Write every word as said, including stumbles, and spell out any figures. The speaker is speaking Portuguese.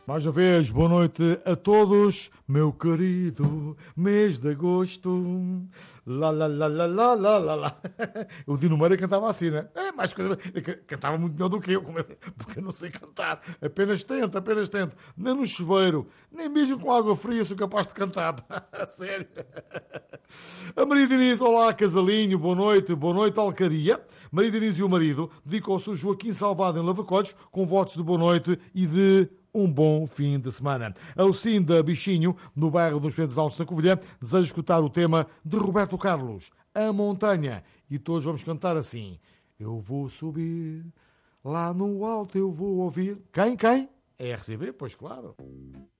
Mais uma vez, boa noite a todos, meu querido mês de agosto. Lá, lá, lá, lá, lá, lá, lá, lá. O Dino Meira cantava assim, né? É, mais coisa. Cantava muito melhor do que eu, porque eu não sei cantar. Apenas tento, apenas tento. Nem no chuveiro, nem mesmo com água fria sou capaz de cantar. Sério. A Maria Diniz, olá, casalinho, boa noite, boa noite, Alcaria. Maria Diniz e o marido dedicam-se ao Joaquim Salvado em Lavacodes, com votos de boa noite e de um bom fim de semana. Alcinda Bichinho, no bairro dos Ventos Altos da Covilhã, deseja escutar o tema de Roberto Carlos, A Montanha. E todos vamos cantar assim. Eu vou subir, lá no alto eu vou ouvir. Quem, quem? É R C B, pois claro.